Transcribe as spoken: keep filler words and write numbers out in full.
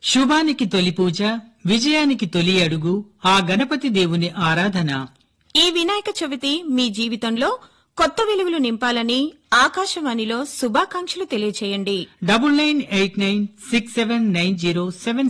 శుభానికి తొలి పూజ, విజయానికి తొలి అడుగు ఆ గణపతి దేవుని ఆరాధన. ఈ వినాయక చవితి మీ జీవితంలో కొత్త వెలుగులు నింపాలని ఆకాశవాణిలో శుభాకాంక్షలు తెలియజేయండి. Double nine eight nine six seven nine zero seven